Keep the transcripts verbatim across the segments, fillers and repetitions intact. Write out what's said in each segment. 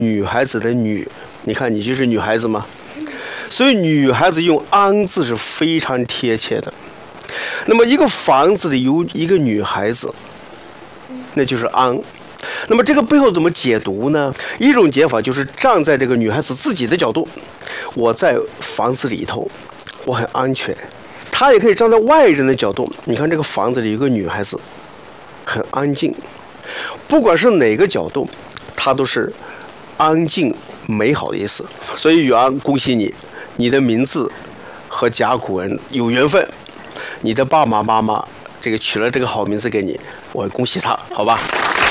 女孩子的女，你看你就是女孩子吗？所以女孩子用安字是非常贴切的。那么一个房子里有一个女孩子，那就是安。那么这个背后怎么解读呢？一种解法就是站在这个女孩子自己的角度，我在房子里头，我很安全。她也可以站在外人的角度，你看这个房子里有个女孩子，很安静。不管是哪个角度，她都是安静美好的意思。所以宇安，恭喜你，你的名字和甲骨文有缘分，你的爸爸妈妈这个取了这个好名字给你，我恭喜他，好吧？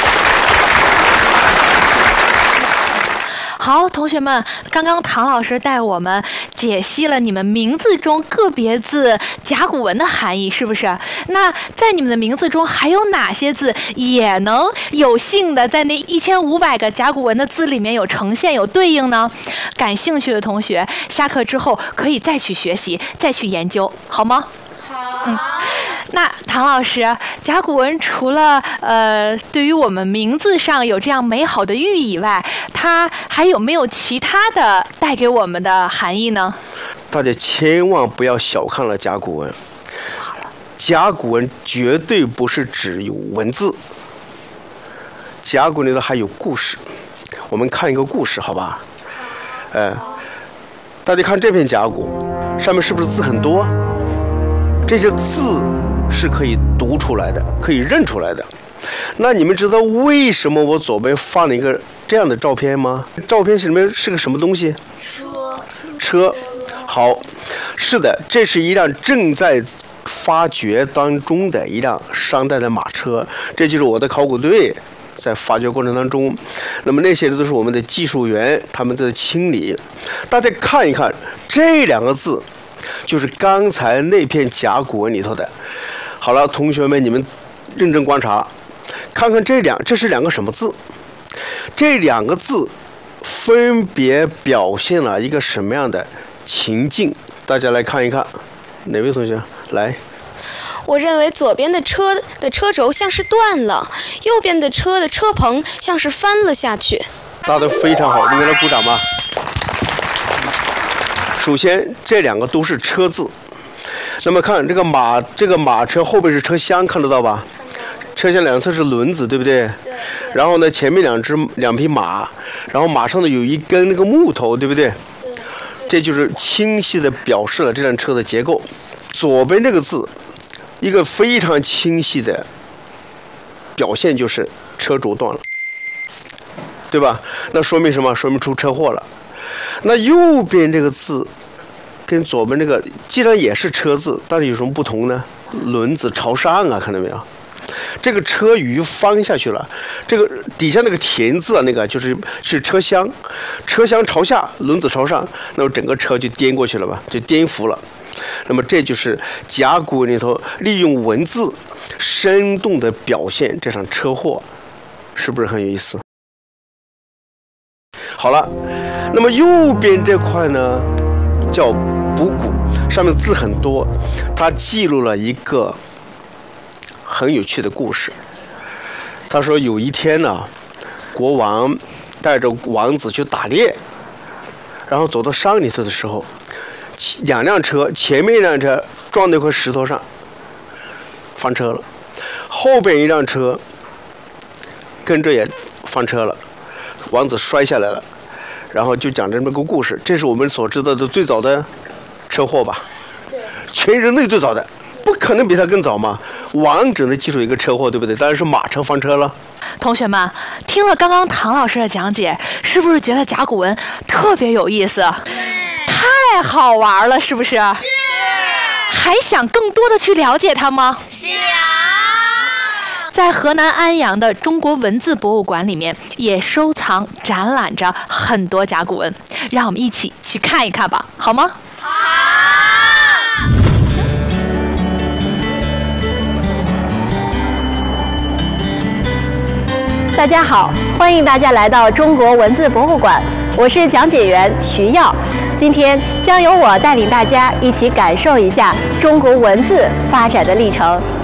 好，同学们，刚刚唐老师带我们解析了你们名字中个别字甲骨文的含义，是不是？那在你们的名字中还有哪些字也能有幸的在那一千五百个甲骨文的字里面有呈现、有对应呢？感兴趣的同学，下课之后可以再去学习、再去研究，好吗？ 好。 嗯。那唐老师，甲骨文除了呃对于我们名字上有这样美好的寓意以外，它还有没有其他的带给我们的含义呢？ 大家千万不要小看了甲骨文。甲骨文绝对不是只有文字，甲骨文里头还有故事。我们看一个故事，好吧？哎，大家看这片甲骨，上面是不是字很多？这些字是可以读出来的，可以认出来的。那你们知道为什么我左边放了一个这样的照片吗？照片里面是个什么东西？ 车。 车。好，是的，这是一辆正在发掘当中的一辆商代的马车，这就是我的考古队在发掘过程当中。那么那些人都是我们的技术员，他们在清理。大家看一看这两个字，就是刚才那片甲骨文里头的。好了，同学们，你们认真观察，看看这两，这是两个什么字？这两个字分别表现了一个什么样的情境？大家来看一看，哪位同学来？ 我认为左边的车的车轴像是断了，右边的车的车棚像是翻了下去。 答得非常好，你给他鼓掌吧。首先，这两个都是车字。那么看这个马，这个马车后边是车厢，看得到吧？车厢两侧是轮子，对不对？ 对。 然后呢，前面两只两匹马，然后马上呢有一根那个木头，对不对？ 对。 这就是清晰的表示了这辆车的结构。左边这个字，一个非常清晰的表现就是车轴断了，对吧？那说明什么？说明出车祸了。那右边这个字跟左边这个既然也是车字，但是有什么不同呢？轮子朝上啊，看到没有？这个车鱼翻下去了，这个底下那个田字啊，那个就是是车厢，车厢朝下，轮子朝上，那么整个车就颠过去了吧，就颠覆了。那么这就是甲骨文里头利用文字生动的表现这场车祸，是不是很有意思？好了，那么右边这块呢叫卜骨，上面字很多，它记录了一个很有趣的故事。他说有一天呢，国王带着王子去打猎，然后走到山里头的时候，两辆车，前面一辆车撞到一块石头上，翻车了，后边一辆车跟着也翻车了，王子摔下来了，然后就讲这么个故事。这是我们所知道的最早的车祸吧？对，全人类最早的，不可能比他更早嘛。完整的记住一个车祸，对不对？当然是马车翻车了。 同学们，听了刚刚唐老师的讲解，是不是觉得甲骨文特别有意思？太好玩了，是不是？是。还想更多的去了解它吗？ 想。 在河南安阳的中国文字博物馆里面，也收藏展览着很多甲骨文，让我们一起去看一看吧，好吗？ 好。 大家好，欢迎大家来到中国文字博物馆，我是讲解员徐耀。今天将由我带领大家一起感受一下中国文字发展的历程。